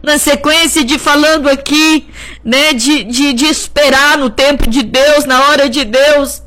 na sequência de falando aqui, né, de esperar no tempo de Deus, na hora de Deus,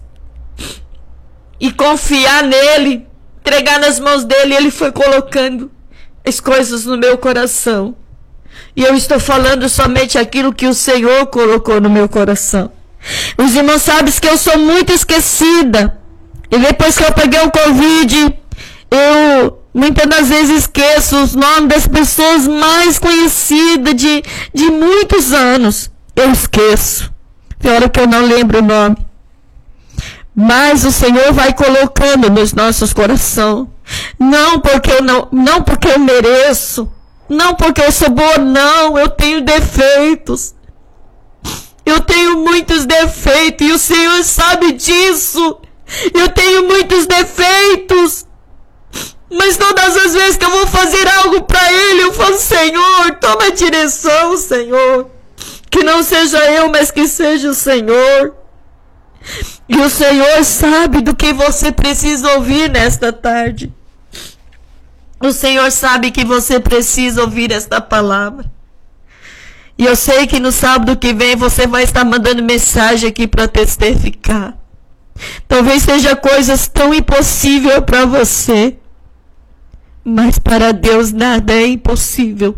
e confiar nele, entregar nas mãos dele, ele foi colocando as coisas no meu coração. E eu estou falando somente aquilo que o Senhor colocou no meu coração. Os irmãos sabem que eu sou muito esquecida. E depois que eu peguei o Covid, eu muitas das vezes esqueço os nomes das pessoas mais conhecidas de muitos anos. Eu esqueço. Tem hora que eu não lembro o nome. Mas o Senhor vai colocando nos nossos corações. Não porque eu mereço. Não porque eu sou boa, não. Eu tenho defeitos. Eu tenho muitos defeitos. E o Senhor sabe disso. Eu tenho muitos defeitos. Mas todas as vezes que eu vou fazer algo para Ele, eu falo, Senhor, toma a direção, Senhor. Que não seja eu, mas que seja o Senhor. E o Senhor sabe do que você precisa ouvir nesta tarde. O Senhor sabe que você precisa ouvir esta palavra. E eu sei que no sábado que vem você vai estar mandando mensagem aqui para testificar. Talvez seja coisas tão impossíveis para você. Mas para Deus nada é impossível.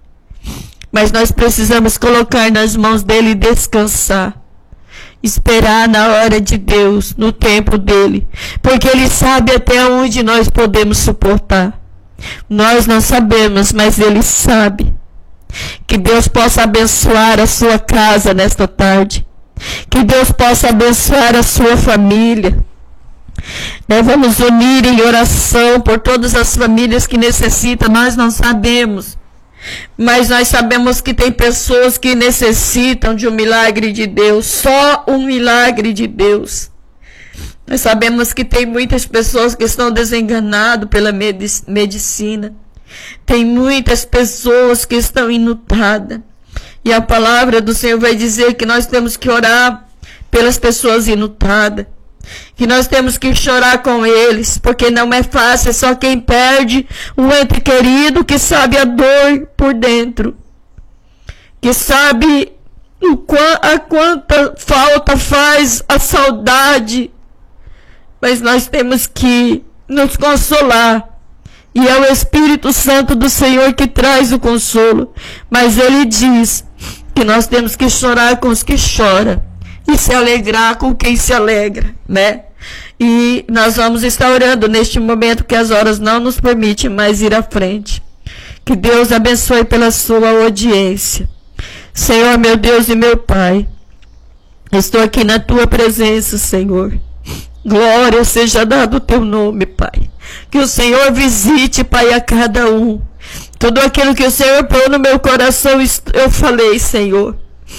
Mas nós precisamos colocar nas mãos dele e descansar. Esperar na hora de Deus, no tempo dele. Porque ele sabe até onde nós podemos suportar. Nós não sabemos, mas ele sabe. Que Deus possa abençoar a sua casa nesta tarde. Que Deus possa abençoar a sua família. Nós vamos unir em oração por todas as famílias que necessitam. Nós não sabemos. Mas nós sabemos que tem pessoas que necessitam de um milagre de Deus. Só um milagre de Deus. Nós sabemos que tem muitas pessoas que estão desenganadas pela medicina. Tem muitas pessoas que estão enlutadas. E a palavra do Senhor vai dizer que nós temos que orar pelas pessoas enlutadas. Que nós temos que chorar com eles. Porque não é fácil. É só quem perde um ente querido que sabe a dor por dentro. Que sabe a quanta falta faz a saudade. Mas nós temos que nos consolar. E é o Espírito Santo do Senhor que traz o consolo. Mas Ele diz que nós temos que chorar com os que choram. E se alegrar com quem se alegra, né? E nós vamos estar orando neste momento que as horas não nos permitem mais ir à frente. Que Deus abençoe pela sua audiência. Senhor, meu Deus e meu Pai, estou aqui na tua presença, Senhor. Glória seja dado o teu nome, Pai. Que o Senhor visite, Pai, a cada um. Tudo aquilo que o Senhor pôs no meu coração, eu falei, Senhor.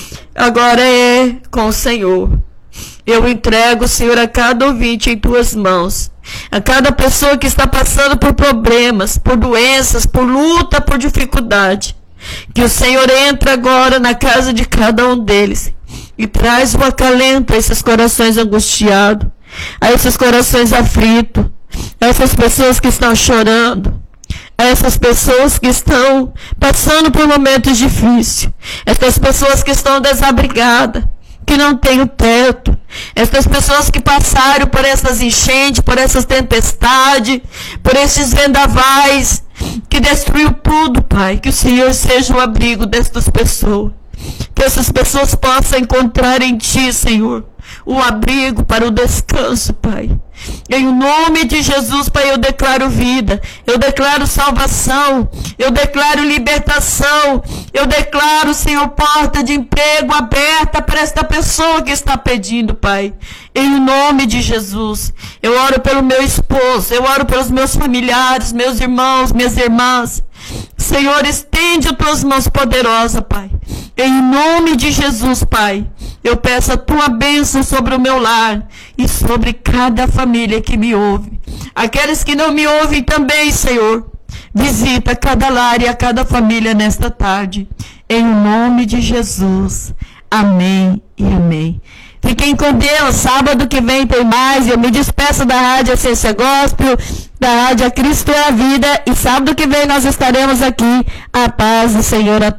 Agora é com o Senhor. Eu entrego, Senhor, a cada ouvinte em tuas mãos. A cada pessoa que está passando por problemas, por doenças, por luta, por dificuldade. Que o Senhor entre agora na casa de cada um deles. E traz o acalento a esses corações angustiados. A esses corações aflitos. A essas pessoas que estão chorando. A essas pessoas que estão passando por momentos difíceis. Essas pessoas que estão desabrigadas. Que não têm o teto. Essas pessoas que passaram por essas enchentes, por essas tempestades, por esses vendavais, que destruiu tudo, Pai. Que o Senhor seja o abrigo destas pessoas. Que essas pessoas possam encontrar em Ti, Senhor, o abrigo para o descanso, Pai. Em nome de Jesus, Pai, eu declaro vida, eu declaro salvação, eu declaro libertação, eu declaro, Senhor, porta de emprego aberta para esta pessoa que está pedindo, Pai. Em nome de Jesus, eu oro pelo meu esposo, eu oro pelos meus familiares, meus irmãos, minhas irmãs. Senhor, estende as tuas mãos poderosas, Pai. Em nome de Jesus, Pai, eu peço a tua bênção sobre o meu lar e sobre cada família que me ouve. Aqueles que não me ouvem também, Senhor, visita cada lar e a cada família nesta tarde. Em nome de Jesus. Amém e amém. Fiquem com Deus. Sábado que vem tem mais. Eu me despeço da Rádio Essência Gospel, da Rádio A Cristo é a Vida. E sábado que vem nós estaremos aqui. A paz do Senhor a